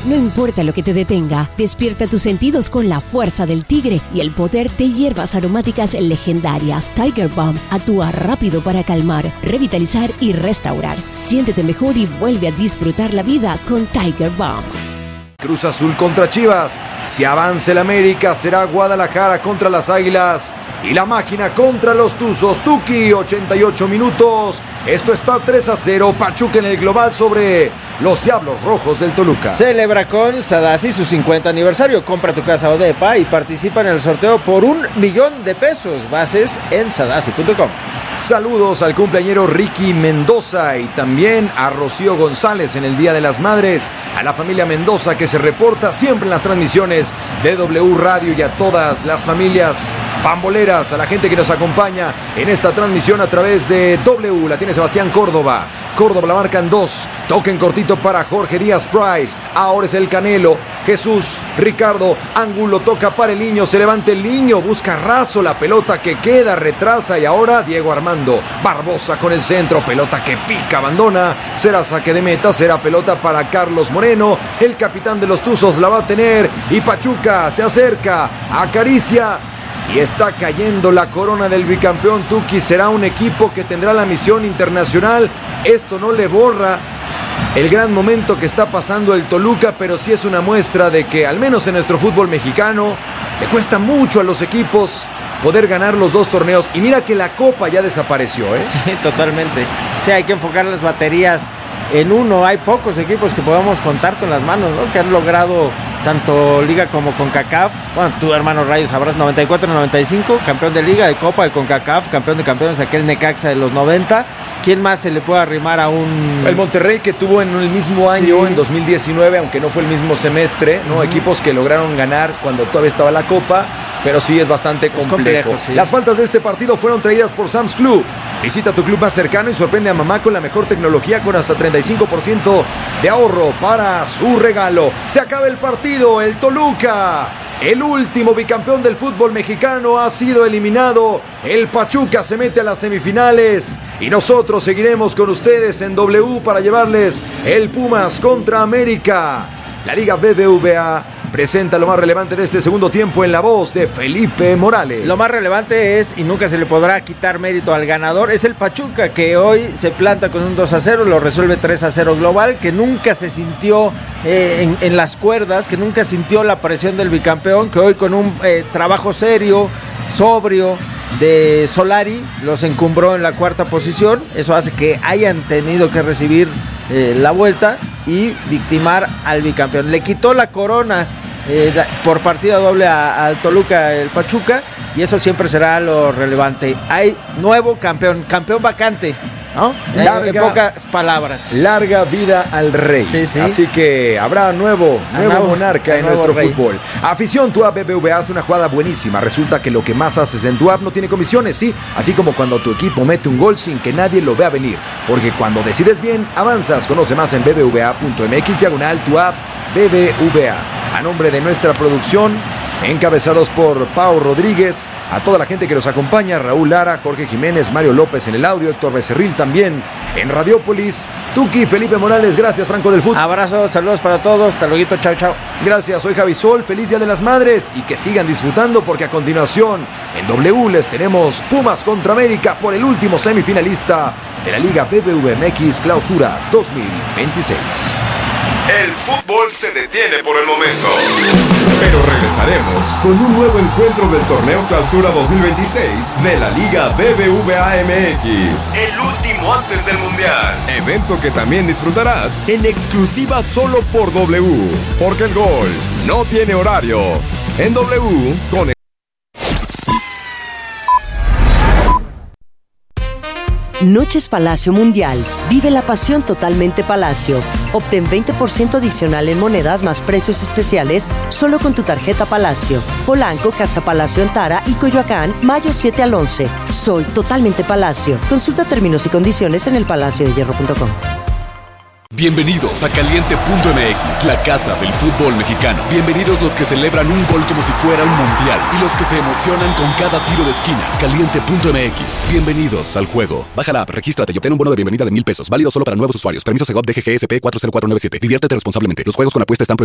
No importa lo que te detenga, despierta tus sentidos con la fuerza del tigre y el poder de hierbas aromáticas legendarias. Tiger Balm actúa rápido para calmar, revitalizar y restaurar. Siéntete mejor y vuelve a disfrutar la vida con Tiger Balm. Cruz Azul contra Chivas. Si avanza el América, será Guadalajara contra las Águilas y la Máquina contra los Tuzos. Tuki, 88 minutos. Esto está 3-0. Pachuca en el global sobre los Diablos Rojos del Toluca. Celebra con Sadasi su 50 aniversario. Compra tu casa o depa y participa en el sorteo por $1,000,000. Bases en sadasi.com. Saludos al cumpleañero Ricky Mendoza y también a Rocío González en el Día de las Madres, a la familia Mendoza que se reporta siempre en las transmisiones de W Radio y a todas las familias pamboleras, a la gente que nos acompaña en esta transmisión a través de W. La tiene Sebastián Córdoba. Córdoba la marcan 2. Toquen cortito para Jorge Díaz Price. Ahora es el Canelo. Jesús, Ricardo, Ángulo toca para el Niño. Se levanta el Niño. Busca Razo. La pelota que queda, retrasa. Y ahora Diego Armando Barbosa con el centro. Pelota que pica, abandona. Será saque de meta. Será pelota para Carlos Moreno. El capitán de los Tuzos la va a tener. Y Pachuca se acerca. Acaricia. Y está cayendo la corona del bicampeón. Tuki será un equipo que tendrá la misión internacional. Esto no le borra el gran momento que está pasando el Toluca, pero sí es una muestra de que al menos en nuestro fútbol mexicano le cuesta mucho a los equipos poder ganar los dos torneos. Y mira que la Copa ya desapareció, ¿eh? Sí, totalmente. Sí, hay que enfocar las baterías en uno. Hay pocos equipos que podamos contar con las manos, ¿no? Que han logrado tanto Liga como CONCACAF. Bueno, tú, hermano Rayo, sabrás, 94-95, campeón de Liga, de Copa, de CONCACAF, campeón de campeones, aquel Necaxa de los 90. ¿Quién más se le puede arrimar a un...? El Monterrey, que tuvo en el mismo año, sí, en 2019, aunque no fue el mismo semestre, ¿no? Equipos que lograron ganar cuando todavía estaba la Copa, pero sí es bastante complejo. Sí. Las faltas de este partido fueron traídas por Sam's Club. Visita tu club más cercano y sorprende a mamá con la mejor tecnología con hasta 35% de ahorro para su regalo. Se acaba el partido, el Toluca, el último bicampeón del fútbol mexicano, ha sido eliminado. El Pachuca se mete a las semifinales y nosotros seguiremos con ustedes en W para llevarles el Pumas contra América. La Liga BBVA presenta lo más relevante de este segundo tiempo en la voz de Felipe Morales. Lo más relevante es, y nunca se le podrá quitar mérito al ganador, es el Pachuca, que hoy se planta con un 2-0, lo resuelve 3-0 global, que nunca se sintió en las cuerdas, que nunca sintió la presión del bicampeón, que hoy con un trabajo serio, sobrio de Solari, los encumbró en la cuarta posición. Eso hace que hayan tenido que recibir la vuelta y victimar al bicampeón. Le quitó la corona por partida doble al Toluca, el Pachuca, y eso siempre será lo relevante. Hay nuevo campeón vacante, ¿no? En pocas palabras. Larga vida al rey. Sí, sí. Así que habrá nuevo monarca en nuestro fútbol. Afición, tu app BBVA hace una jugada buenísima. Resulta que lo que más haces en tu app no tiene comisiones, ¿sí? Así como cuando tu equipo mete un gol sin que nadie lo vea venir. Porque cuando decides bien, avanzas. Conoce más en bbva.mx/tu app BBVA. A nombre de nuestra producción, encabezados por Pau Rodríguez, a toda la gente que nos acompaña, Raúl Lara, Jorge Jiménez, Mario López en el audio, Héctor Becerril también en Radiópolis, Tuki, Felipe Morales, gracias Franco del Fútbol. Abrazo, saludos para todos, hasta luego, chao. Gracias, soy Javi Sol, feliz Día de las Madres y que sigan disfrutando porque a continuación en W les tenemos Pumas contra América por el último semifinalista de la Liga BBVA MX Clausura 2026. El fútbol se detiene por el momento, pero regresaremos con un nuevo encuentro del Torneo Clausura 2026 de la Liga BBVA MX. El último antes del Mundial. Evento que también disfrutarás en exclusiva solo por W. Porque el gol no tiene horario. En W con Noches Palacio Mundial. Vive la pasión totalmente Palacio. Obtén 20% adicional en monedas más precios especiales solo con tu tarjeta Palacio. Polanco, Casa Palacio en Tara y Coyoacán, mayo 7 al 11. Soy totalmente Palacio. Consulta términos y condiciones en elpalaciodehierro.com. Bienvenidos a Caliente.mx, la casa del fútbol mexicano. Bienvenidos los que celebran un gol como si fuera un mundial y los que se emocionan con cada tiro de esquina. Caliente.mx, bienvenidos al juego. Baja la app, regístrate y obtén un bono de bienvenida de $1,000. Válido solo para nuevos usuarios. Permiso Segov DGGSP 40497. Diviértete responsablemente. Los juegos con apuesta están prohibidos.